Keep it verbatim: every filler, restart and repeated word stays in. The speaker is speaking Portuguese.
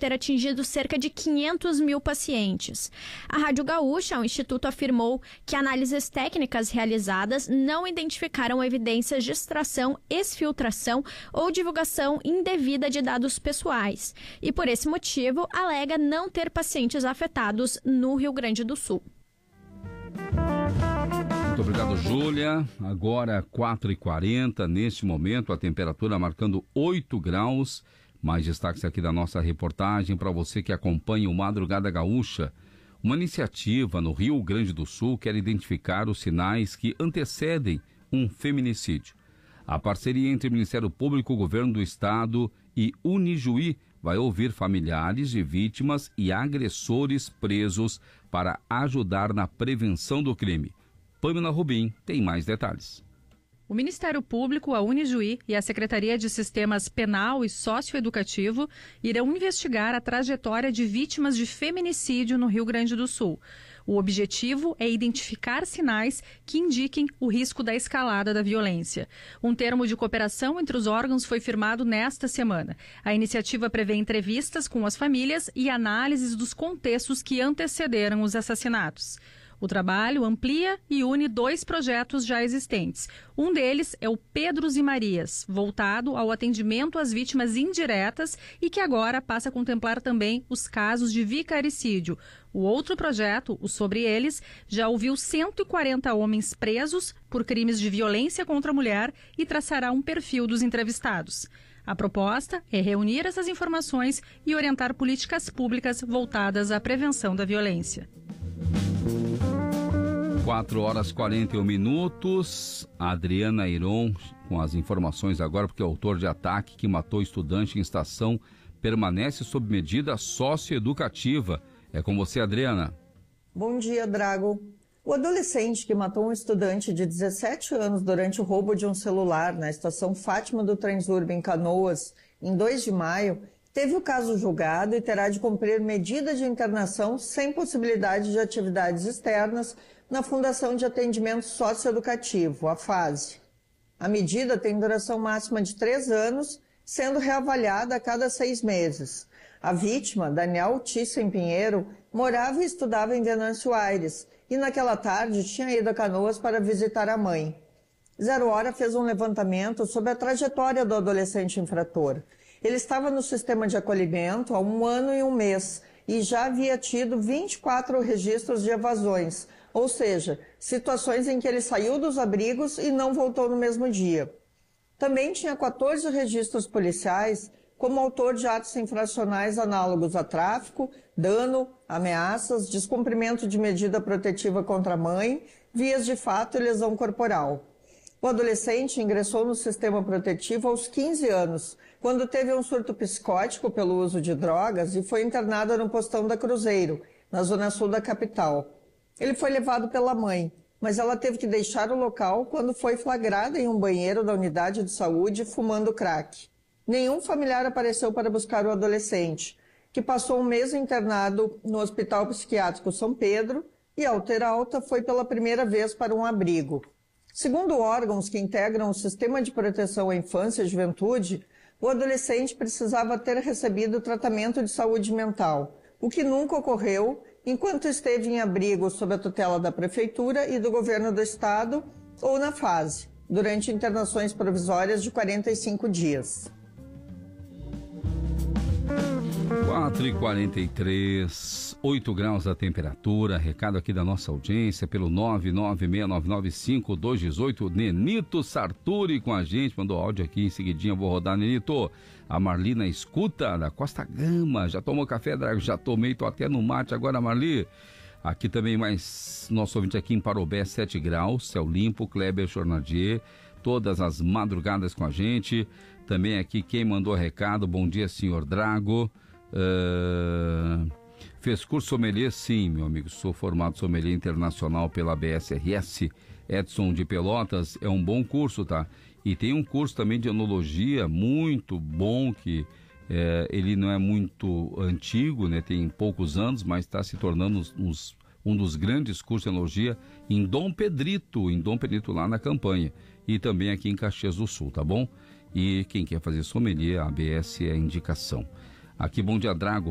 ter atingido cerca de quinhentos mil pacientes. A Rádio Gaúcha, o Instituto afirmou que análises técnicas realizadas não identificaram evidências de extração, exfiltração ou divulgação indevida de dados pessoais e, por esse motivo, alega não ter pacientes afetados no Rio Grande do Sul. Muito obrigado, Júlia. Agora quatro e quarenta, neste momento a temperatura marcando oito graus. Mais destaques aqui da nossa reportagem para você que acompanha o Madrugada Gaúcha. Uma iniciativa no Rio Grande do Sul quer identificar os sinais que antecedem um feminicídio. A parceria entre o Ministério Público, o Governo do Estado e Unijuí vai ouvir familiares de vítimas e agressores presos para ajudar na prevenção do crime. Pamela Rubim tem mais detalhes. O Ministério Público, a Unijuí e a Secretaria de Sistemas Penal e Socioeducativo irão investigar a trajetória de vítimas de feminicídio no Rio Grande do Sul. O objetivo é identificar sinais que indiquem o risco da escalada da violência. Um termo de cooperação entre os órgãos foi firmado nesta semana. A iniciativa prevê entrevistas com as famílias e análises dos contextos que antecederam os assassinatos. O trabalho amplia e une dois projetos já existentes. Um deles é o Pedros e Marias, voltado ao atendimento às vítimas indiretas e que agora passa a contemplar também os casos de vicaricídio. O outro projeto, o Sobre Eles, já ouviu cento e quarenta homens presos por crimes de violência contra a mulher e traçará um perfil dos entrevistados. A proposta é reunir essas informações e orientar políticas públicas voltadas à prevenção da violência. quatro horas e quarenta e um minutos. A Adriana Iron com as informações agora, porque o autor de ataque que matou estudante em estação permanece sob medida socioeducativa. É com você, Adriana. Bom dia, Drago. O adolescente que matou um estudante de dezessete anos durante o roubo de um celular na estação Fátima do Transurb em Canoas, em dois de maio, teve o caso julgado e terá de cumprir medida de internação sem possibilidade de atividades externas na Fundação de Atendimento Socioeducativo, a FASE. A medida tem duração máxima de três anos, sendo reavaliada a cada seis meses. A vítima, Daniel Thyssen Pinheiro, morava e estudava em Venâncio Aires e naquela tarde tinha ido a Canoas para visitar a mãe. Zero Hora fez um levantamento sobre a trajetória do adolescente infrator. Ele estava no sistema de acolhimento há um ano e um mês e já havia tido vinte e quatro registros de evasões, ou seja, situações em que ele saiu dos abrigos e não voltou no mesmo dia. Também tinha quatorze registros policiais como autor de atos infracionais análogos a tráfico, dano, ameaças, descumprimento de medida protetiva contra a mãe, vias de fato e lesão corporal. O adolescente ingressou no sistema protetivo aos quinze anos, quando teve um surto psicótico pelo uso de drogas e foi internado no postão da Cruzeiro, na zona sul da capital. Ele foi levado pela mãe, mas ela teve que deixar o local quando foi flagrada em um banheiro da unidade de saúde fumando crack. Nenhum familiar apareceu para buscar o adolescente, que passou um mês internado no Hospital Psiquiátrico São Pedro e, ao ter alta, foi pela primeira vez para um abrigo. Segundo órgãos que integram o Sistema de Proteção à Infância e Juventude, o adolescente precisava ter recebido tratamento de saúde mental, o que nunca ocorreu enquanto esteve em abrigo sob a tutela da Prefeitura e do Governo do Estado ou na FASE, durante internações provisórias de quarenta e cinco dias. quatro e quarenta e três, oito graus a temperatura. Recado aqui da nossa audiência pelo nove nove seis nove nove cinco dois um oito. Nenito Sarturi com a gente, mandou áudio aqui em seguidinho. Vou rodar, Nenito. A Marli na escuta da Costa Gama. Já tomou café, Drago? Já tomei, tô até no mate agora, Marli. Aqui também mais nosso ouvinte aqui em Parobé, sete graus, céu limpo, Kleber Chornadier, todas as madrugadas com a gente. Também aqui quem mandou recado, bom dia, senhor Drago. Uh, fez curso sommelier? Sim, meu amigo, sou formado sommelier internacional pela B S R S Edson de Pelotas. É um bom curso, tá? E tem um curso também de enologia muito bom, que é, ele não é muito antigo, né? Tem poucos anos, mas está se tornando uns, uns, um dos grandes cursos de enologia em Dom Pedrito, em Dom Pedrito lá na Campanha, e também aqui em Caxias do Sul, tá bom? E quem quer fazer sommelier, a A B S é a indicação. Aqui, bom dia, Drago.